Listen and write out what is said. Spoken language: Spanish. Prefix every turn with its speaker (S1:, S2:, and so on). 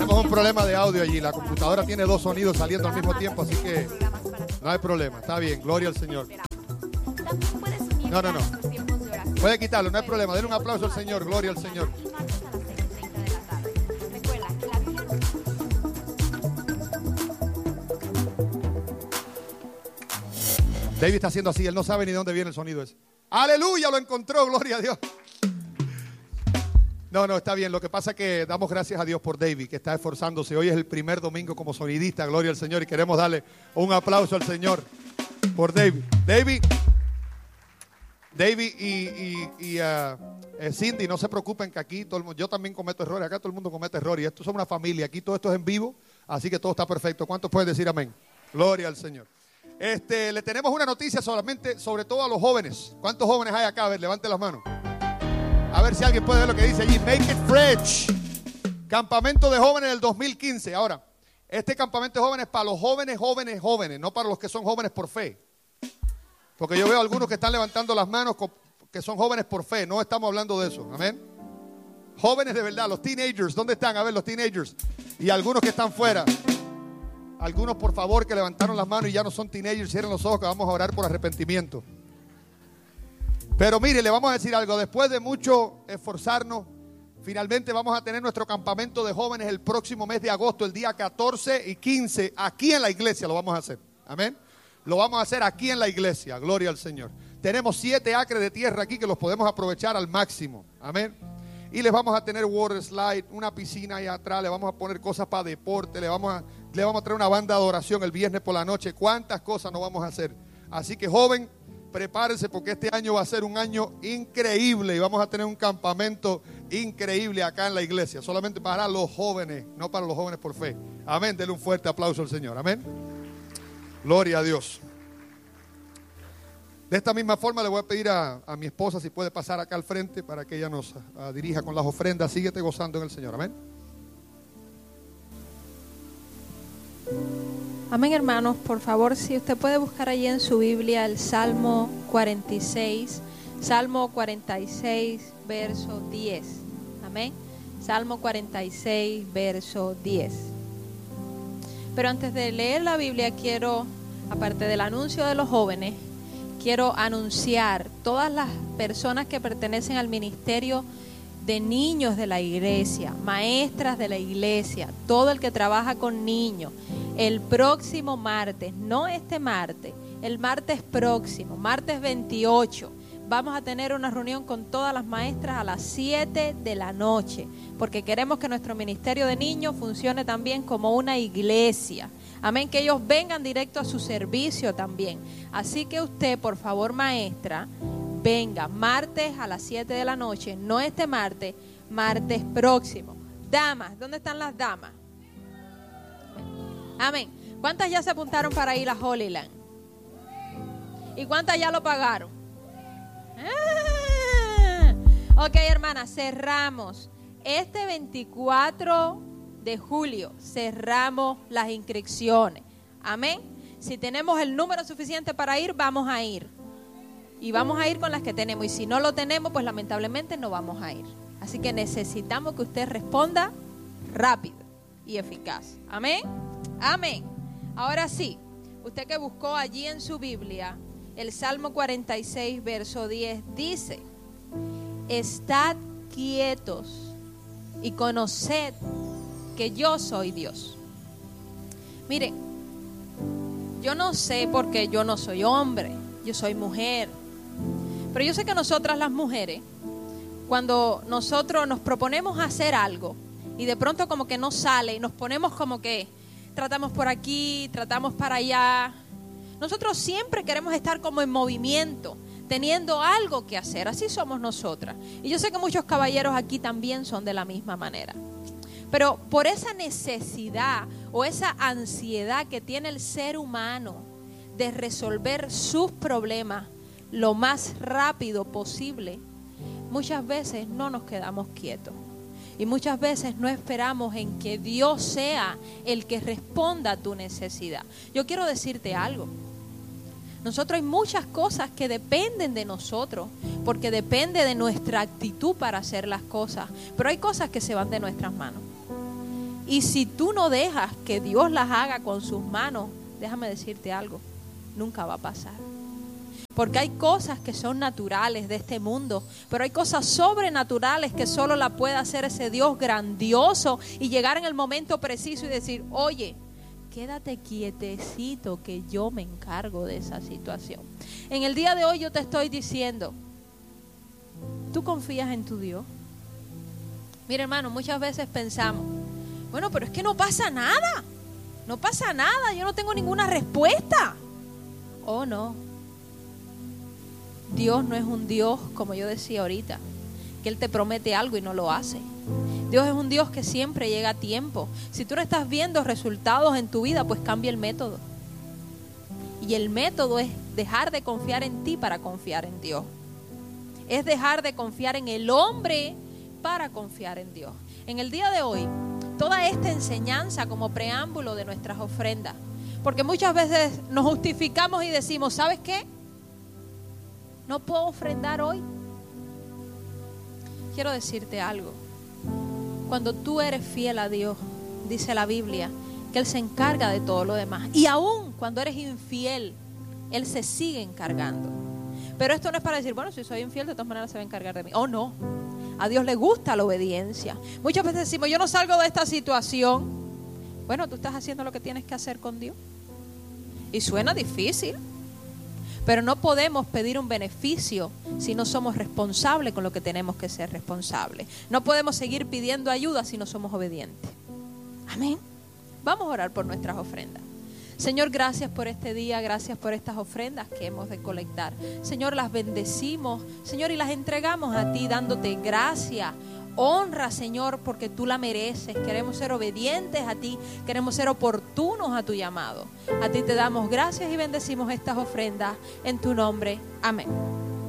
S1: Tenemos un problema de audio allí. La computadora tiene dos sonidos saliendo al mismo tiempo, así que no hay problema. Está bien, gloria al Señor. No. Puede quitarlo, no hay problema. Denle un aplauso al Señor, gloria al Señor. David está haciendo así, él no sabe ni de dónde viene el sonido ese. ¡Aleluya! Lo encontró, gloria a Dios. No, está bien. Lo que pasa es que damos gracias a Dios por David, que está esforzándose. Hoy es el primer domingo como sonidista, gloria al Señor, y queremos darle un aplauso al Señor por David. David y Cindy, no se preocupen que aquí todo el mundo, yo también cometo errores, acá todo el mundo comete errores, y esto es una familia, aquí todo esto es en vivo, así que todo está perfecto. ¿Cuántos pueden decir amén? Gloria al Señor. Le tenemos una noticia solamente, sobre todo a los jóvenes. ¿Cuántos jóvenes hay acá? A ver, levanten las manos. A ver si alguien puede ver lo que dice allí. Make it fresh. Campamento de jóvenes del 2015. Ahora, este campamento de jóvenes es para los jóvenes, no para los que son jóvenes por fe. Porque yo veo algunos que están levantando las manos que son jóvenes por fe. No estamos hablando de eso. Amén. Jóvenes de verdad, los teenagers. ¿Dónde están? A ver, los teenagers. Y algunos que están fuera. Algunos, por favor, que levantaron las manos y ya no son teenagers, cierren los ojos que vamos a orar por arrepentimiento. Pero mire, le vamos a decir algo. Después de mucho esforzarnos, finalmente vamos a tener nuestro campamento de jóvenes el próximo mes de agosto, el día 14 y 15, aquí en la iglesia lo vamos a hacer. Amén. Lo vamos a hacer aquí en la iglesia, gloria al Señor. Tenemos 7 acres de tierra aquí que los podemos aprovechar al máximo. Amén. Y les vamos a tener water slide, una piscina ahí atrás, le vamos a poner cosas para deporte, le vamos a traer una banda de adoración el viernes por la noche. ¿Cuántas cosas no vamos a hacer? Así que joven, prepárense porque este año va a ser un año increíble y vamos a tener un campamento increíble acá en la iglesia. Solamente para los jóvenes, no para los jóvenes por fe. Amén, denle un fuerte aplauso al Señor. Amén. Gloria a Dios. De esta misma forma le voy a pedir a mi esposa si puede pasar acá al frente para que ella nos dirija con las ofrendas. Síguete gozando en el Señor. Amén.
S2: Amén, hermanos. Por favor, si usted puede buscar allí en su Biblia el Salmo 46, verso 10. Amén. Salmo 46, verso 10. Pero antes de leer la Biblia quiero, aparte del anuncio de los jóvenes, quiero anunciar todas las personas que pertenecen al ministerio de niños de la iglesia, maestras de la iglesia, todo el que trabaja con niños. El próximo martes, no este martes, el martes próximo, martes 28, vamos a tener una reunión con todas las maestras a las 7 de la noche, porque queremos que nuestro ministerio de niños funcione también como una iglesia. Amén, que ellos vengan directo a su servicio también. Así que usted, por favor, maestra, venga martes a las 7 de la noche, no este martes, martes próximo. Damas, ¿dónde están las damas? Amén. ¿Cuántas ya se apuntaron para ir a Holy Land? ¿Y cuántas ya lo pagaron? Ok, hermanas, cerramos. Este 24 de julio cerramos las inscripciones. Amén. Si tenemos el número suficiente para ir, vamos a ir. Y vamos a ir con las que tenemos. Y si no lo tenemos, pues lamentablemente no vamos a ir. Así que necesitamos que usted responda rápido y eficaz. Amén. Amén. Ahora sí, usted que buscó allí en su Biblia, el Salmo 46, verso 10, dice: estad quietos y conoced que yo soy Dios. Mire, yo no sé por qué yo no soy hombre, yo soy mujer. Pero yo sé que nosotras las mujeres, cuando nosotros nos proponemos hacer algo y de pronto como que no sale y nos ponemos como que tratamos por aquí, tratamos para allá, nosotros siempre queremos estar como en movimiento, teniendo algo que hacer. Así somos nosotras. Y yo sé que muchos caballeros aquí también son de la misma manera. Pero por esa necesidad o esa ansiedad que tiene el ser humano de resolver sus problemas lo más rápido posible, muchas veces no nos quedamos quietos. Y muchas veces no esperamos en que Dios sea el que responda a tu necesidad. Yo quiero decirte algo. Nosotros hay muchas cosas que dependen de nosotros, porque depende de nuestra actitud para hacer las cosas. Pero hay cosas que se van de nuestras manos. Y si tú no dejas que Dios las haga con sus manos, déjame decirte algo, nunca va a pasar. Porque hay cosas que son naturales de este mundo, pero hay cosas sobrenaturales que solo la puede hacer ese Dios grandioso y llegar en el momento preciso y decir, oye, quédate quietecito que yo me encargo de esa situación. En el día de hoy yo te estoy diciendo, ¿tú confías en tu Dios? Mira, hermano, muchas veces pensamos, bueno, pero es que no pasa nada. No pasa nada, yo no tengo ninguna respuesta. Oh, no. Dios no es un Dios, como yo decía ahorita, que Él te promete algo y no lo hace. Dios es un Dios que siempre llega a tiempo. Si tú no estás viendo resultados en tu vida, pues cambia el método. Y el método es dejar de confiar en ti para confiar en Dios. Es dejar de confiar en el hombre para confiar en Dios. En el día de hoy, toda esta enseñanza como preámbulo de nuestras ofrendas, porque muchas veces nos justificamos y decimos, ¿sabes qué? No puedo ofrendar hoy. Quiero decirte algo. Cuando tú eres fiel a Dios, dice la Biblia, que Él se encarga de todo lo demás. Y aún cuando eres infiel, Él se sigue encargando. Pero esto no es para decir, bueno, si soy infiel, de todas maneras se va a encargar de mí. Oh, no. A Dios le gusta la obediencia. Muchas veces decimos, yo no salgo de esta situación. Bueno, tú estás haciendo lo que tienes que hacer con Dios. Y suena difícil. Pero no podemos pedir un beneficio si no somos responsables con lo que tenemos que ser responsables. No podemos seguir pidiendo ayuda si no somos obedientes. Amén. Vamos a orar por nuestras ofrendas. Señor, gracias por este día, gracias por estas ofrendas que hemos de colectar. Señor, las bendecimos, Señor, y las entregamos a ti dándote gracia. Honra, Señor, porque tú la mereces. Queremos ser obedientes a ti, queremos ser oportunos a tu llamado. A ti te damos gracias y bendecimos estas ofrendas en tu nombre. Amén.